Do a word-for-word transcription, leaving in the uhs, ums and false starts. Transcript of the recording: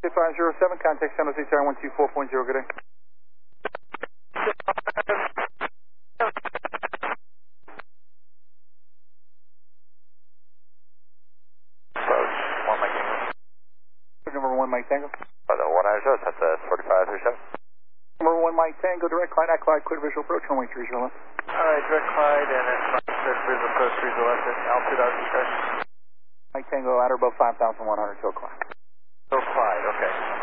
six five zero seven, contact San Jose Tower one two four point zero, good day. Number one Mike Tango. Oh, the one I shows, that's a forty-five three seven. Number one Mike Tango, direct Clyde, at Clyde, clear visual approach, runway three zero left. Alright, direct Clyde, and it's clear visual approach three zero left, and altitude out discretion. Mike Tango, at or above five thousand one hundred, so Clyde. So Clyde, okay.